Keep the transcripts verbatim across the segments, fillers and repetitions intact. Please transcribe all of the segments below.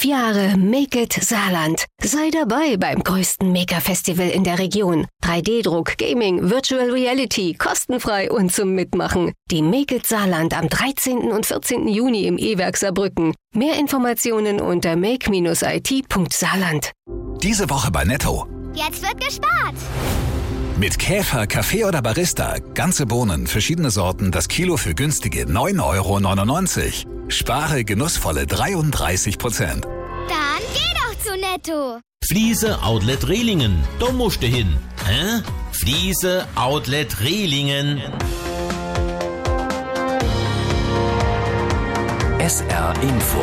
Jahre Make It Saarland. Sei dabei beim größten Maker-Festival in der Region. drei D-Druck, Gaming, Virtual Reality, kostenfrei und zum Mitmachen. Die Make It Saarland am dreizehnten und vierzehnten Juni im E-Werk Saarbrücken. Mehr Informationen unter make Bindestrich I T Punkt saarland. Diese Woche bei Netto. Jetzt wird gespart! Mit Käfer, Kaffee oder Barista. Ganze Bohnen, verschiedene Sorten, das Kilo für günstige neun Euro neunundneunzig. Spare genussvolle dreiunddreißig Prozent. Dann geh doch zu Netto! Fliese Outlet Rehlingen. Da musst du hin. Hä? Fliese Outlet Rehlingen. S R Info.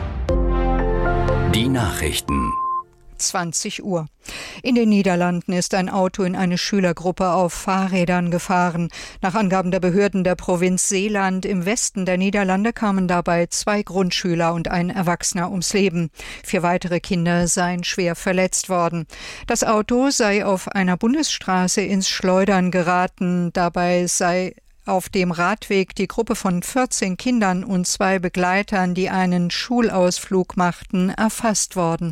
Die Nachrichten. zwanzig Uhr. In den Niederlanden ist ein Auto in eine Schülergruppe auf Fahrrädern gefahren. Nach Angaben der Behörden der Provinz Zeeland im Westen der Niederlande kamen dabei zwei Grundschüler und ein Erwachsener ums Leben. Vier weitere Kinder seien schwer verletzt worden. Das Auto sei auf einer Bundesstraße ins Schleudern geraten. Dabei sei auf dem Radweg die Gruppe von vierzehn Kindern und zwei Begleitern, die einen Schulausflug machten, erfasst worden.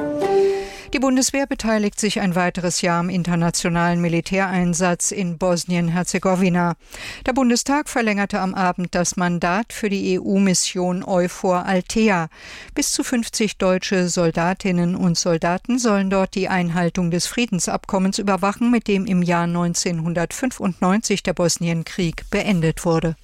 Die Bundeswehr beteiligt sich ein weiteres Jahr am internationalen Militäreinsatz in Bosnien-Herzegowina. Der Bundestag verlängerte am Abend das Mandat für die E U-Mission EUFOR Althea. Bis zu fünfzig deutsche Soldatinnen und Soldaten sollen dort die Einhaltung des Friedensabkommens überwachen, mit dem im Jahr neunzehnhundertfünfundneunzig der Bosnienkrieg beendet wurde.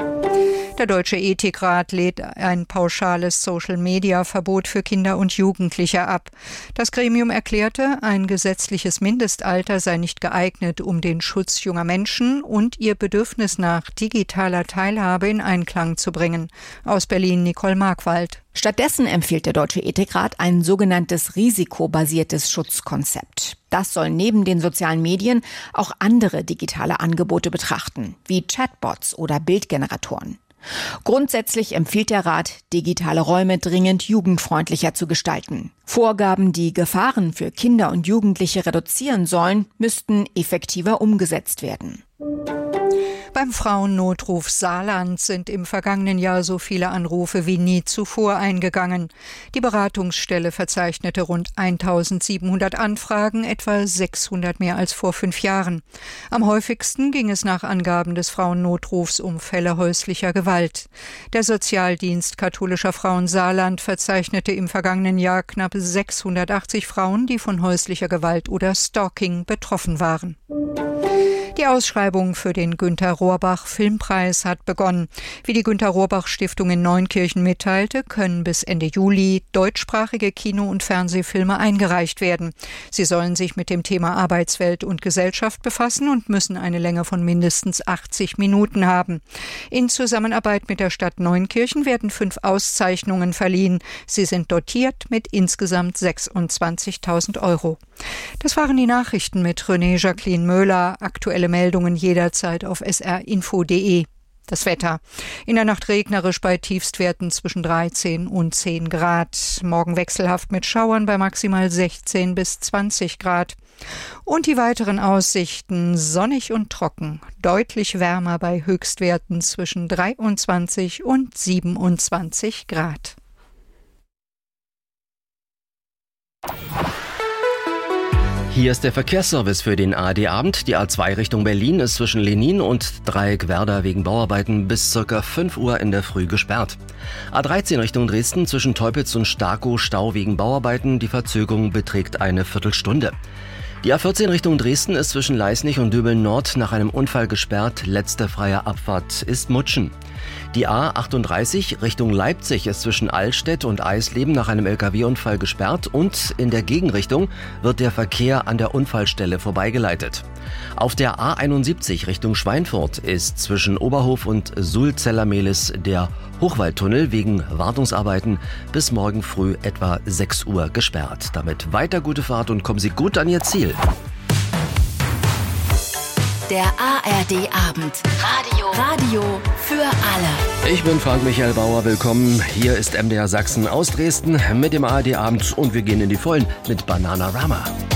Der Deutsche Ethikrat lädt ein pauschales Social-Media-Verbot für Kinder und Jugendliche ab. Das Gremium erklärte, ein gesetzliches Mindestalter sei nicht geeignet, um den Schutz junger Menschen und ihr Bedürfnis nach digitaler Teilhabe in Einklang zu bringen. Aus Berlin Nicole Markwald. Stattdessen empfiehlt der Deutsche Ethikrat ein sogenanntes risikobasiertes Schutzkonzept. Das soll neben den sozialen Medien auch andere digitale Angebote betrachten, wie Chatbots oder Bildgeneratoren. Grundsätzlich empfiehlt der Rat, digitale Räume dringend jugendfreundlicher zu gestalten. Vorgaben, die Gefahren für Kinder und Jugendliche reduzieren sollen, müssten effektiver umgesetzt werden. Beim Frauennotruf Saarland sind im vergangenen Jahr so viele Anrufe wie nie zuvor eingegangen. Die Beratungsstelle verzeichnete rund eintausendsiebenhundert Anfragen, etwa sechshundert mehr als vor fünf Jahren. Am häufigsten ging es nach Angaben des Frauennotrufs um Fälle häuslicher Gewalt. Der Sozialdienst katholischer Frauen Saarland verzeichnete im vergangenen Jahr knapp sechshundertachtzig Frauen, die von häuslicher Gewalt oder Stalking betroffen waren. Die Ausschreibung für den Günter-Rohrbach-Filmpreis hat begonnen. Wie die Günter-Rohrbach-Stiftung in Neunkirchen mitteilte, können bis Ende Juli deutschsprachige Kino- und Fernsehfilme eingereicht werden. Sie sollen sich mit dem Thema Arbeitswelt und Gesellschaft befassen und müssen eine Länge von mindestens achtzig Minuten haben. In Zusammenarbeit mit der Stadt Neunkirchen werden fünf Auszeichnungen verliehen. Sie sind dotiert mit insgesamt sechsundzwanzigtausend Euro. Das waren die Nachrichten mit René Jacqueline Möhler. Aktuelle Meldungen jederzeit auf s r info punkt d e. Das Wetter. In der Nacht regnerisch bei Tiefstwerten zwischen dreizehn und zehn Grad. Morgen wechselhaft mit Schauern bei maximal sechzehn bis zwanzig Grad. Und die weiteren Aussichten: sonnig und trocken. Deutlich wärmer bei Höchstwerten zwischen dreiundzwanzig und siebenundzwanzig Grad. Hier ist der Verkehrsservice für den A R D-Abend. Die A zwei Richtung Berlin ist zwischen Lenin und Dreieck Werder wegen Bauarbeiten bis ca. fünf Uhr in der Früh gesperrt. A dreizehn Richtung Dresden zwischen Teupitz und Starkow Stau wegen Bauarbeiten. Die Verzögerung beträgt eine Viertelstunde. Die A vierzehn Richtung Dresden ist zwischen Leisnig und Döbeln Nord nach einem Unfall gesperrt. Letzte freie Abfahrt ist Mutschen. Die A achtunddreißig Richtung Leipzig ist zwischen Allstedt und Eisleben nach einem L K W-Unfall gesperrt und in der Gegenrichtung wird der Verkehr an der Unfallstelle vorbeigeleitet. Auf der A einundsiebzig Richtung Schweinfurt ist zwischen Oberhof und Sulzeller-Mehlis der Hochwaldtunnel wegen Wartungsarbeiten bis morgen früh etwa sechs Uhr gesperrt. Damit weiter gute Fahrt und kommen Sie gut an Ihr Ziel. Der A R D-Abend. Radio. Radio für alle. Ich bin Frank-Michael Bauer. Willkommen. Hier ist M D R Sachsen aus Dresden mit dem A R D-Abend und wir gehen in die Vollen mit Bananarama.